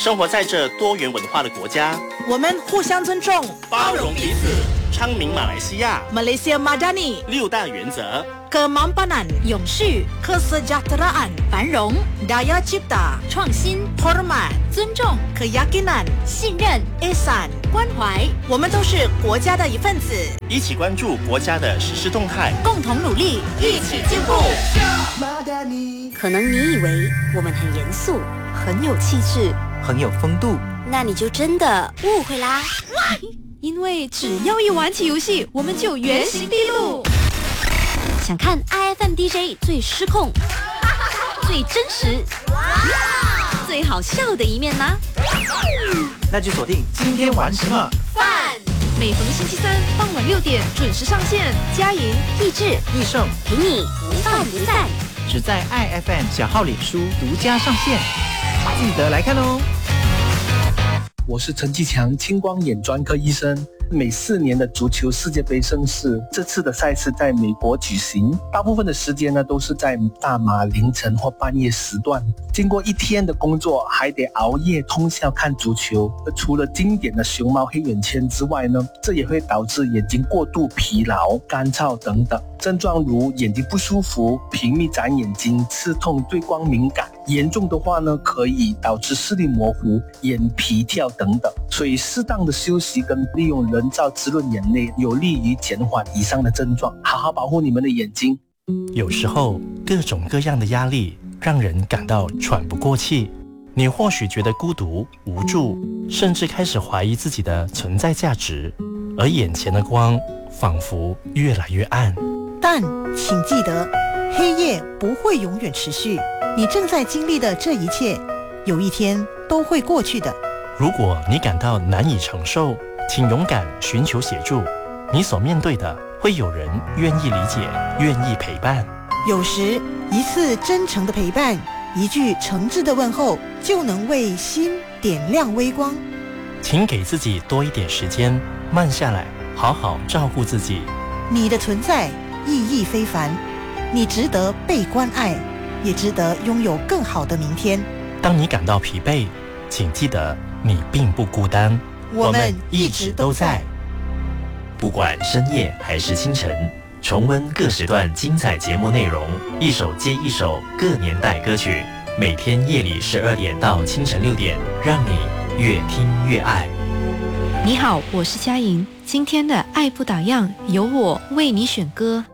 生活在这多元文化的国家， 我们互相尊重， 包容彼此，昌明马来西亚 Malaysia Madani 6大原则 ：Kemampanan 永续、 Kesejahteraan 繁荣、 Daya Cipta 创新、 Hormat 尊重、 Keyakinan 信任、 Ihsan 关怀， 我们都是国家的一份子， 一起关注国家的实施动态， 共同努力， 一起进步。 可能你以为我们很严肃，很有气质， 很有风度， 那你就真的误会啦。因为只要一玩起游戏，我们就原形毕露。想看 IFM DJ 最失控、最真实、最好笑的一面吗？ 那就锁定今天玩什么饭。每逢星期三傍晚6点准时上线，佳莹、益智、 益盛陪你不饭不散， 只在 IFM 小号脸书独家上线，记得来看哦。 我是陈继强，青光眼专科医生。每4年的足球世界杯盛事，这次的赛事在美国举行，大部分的时间呢都是在大马凌晨或半夜时段。经过1天的工作，还得熬夜通宵看足球。除了经典的熊猫黑眼圈之外呢，这也会导致眼睛过度疲劳、干燥等等症状，如眼睛不舒服、频密眨眼睛、刺痛、对光敏感。严重的话呢，可以导致视力模糊、眼皮跳等等。所以适当的休息跟利用人造滋润眼泪，有利于减缓以上的症状。好好保护你们的眼睛。 有时候各种各样的压力让人感到喘不过气，你或许觉得孤独无助，甚至开始怀疑自己的存在价值，而眼前的光仿佛越来越暗。 但请记得，黑夜不会永远持续，你正在经历的这一切，有一天都会过去的。 如果你感到难以承受，请勇敢寻求协助，你所面对的会有人愿意理解，愿意陪伴。 有时一次真诚的陪伴，一句诚挚的问候，就能为心点亮微光。 请给自己多一点时间，慢下来，好好照顾自己。 你的存在意义非凡，你值得被关爱，也值得拥有更好的明天。 当你感到疲惫，请记得你并不孤单， 我们一直都在。 不管深夜还是清晨，重温各时段精彩节目内容，一首接一首各年代歌曲，每天夜里12点到清晨6点，让你越听越爱。 你好，我是佳莹，今天的爱不打烊，由我为你选歌。